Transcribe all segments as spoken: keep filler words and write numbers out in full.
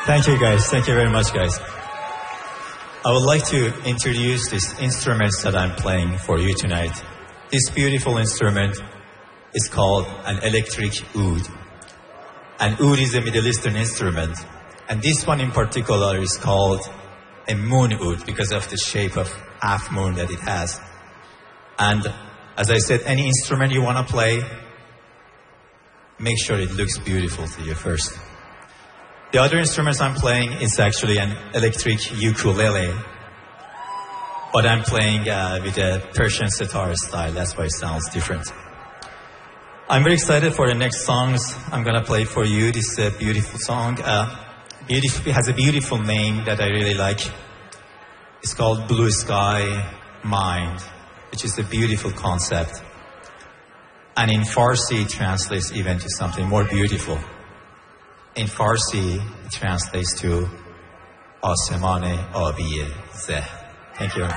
Thank you, guys. Thank you very much, guys. I would like to introduce these instruments that I'm playing for you tonight. This beautiful instrument is called an electric oud. An oud is a Middle Eastern instrument. And this one in particular is called a moon oud because of the shape of half moon that it has. And as I said, any instrument you want to play, make sure it looks beautiful to you first. The other instruments I'm playing is actually an electric ukulele. But I'm playing uh, with a Persian sitar style. That's why it sounds different. I'm very excited for the next songs I'm going to play for you. This is a beautiful song. Uh, beautiful, it has a beautiful name that I really like. It's called Blue Sky Mind, which is a beautiful concept. And in Farsi, it translates even to something more beautiful. In Farsi, it translates to Asemane Abiye Zeh. Thank you.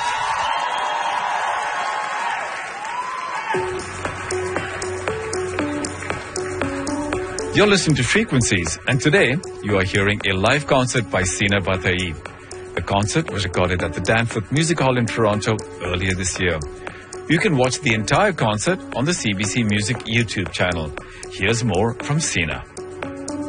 You're listening to Frequencies, and today you are hearing a live concert by Sina Batai. The concert was recorded at the Danforth Music Hall in Toronto earlier this year. You can watch the entire concert on the C B C Music YouTube channel. Here's more from Sina.